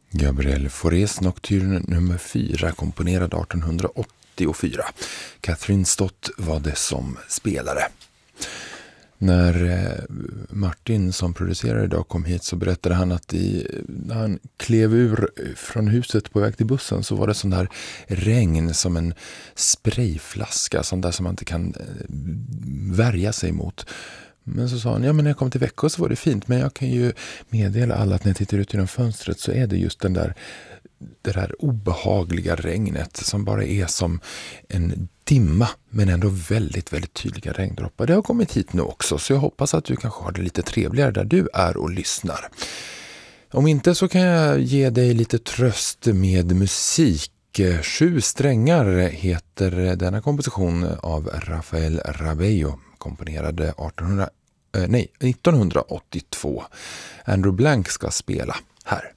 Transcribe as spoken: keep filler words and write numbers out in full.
Gabriel Faurés Nocturne nummer fyra, komponerad artonhundraåttiofyra. Catherine Stott var det som spelare. När Martin som producerare idag kom hit så berättade han att i, när han klev ur från huset på väg till bussen så var det sån där regn som en sprayflaska, sån där som man inte kan värja sig mot. Men så sa han, ja men när jag kom till Växjö så var det fint, men jag kan ju meddela alla att när jag tittar ut genom fönstret så är det just den där, det där obehagliga regnet som bara är som en dimma men ändå väldigt, väldigt tydliga regndroppar. Det har kommit hit nu också, så jag hoppas att du kanske har det lite trevligare där du är och lyssnar. Om inte så kan jag ge dig lite tröst med musik. Sju strängar heter denna komposition av Rafael Rabello, komponerade artonhundra, eh, nej, nittonhundraåttiotvå. Andrew Blank ska spela här.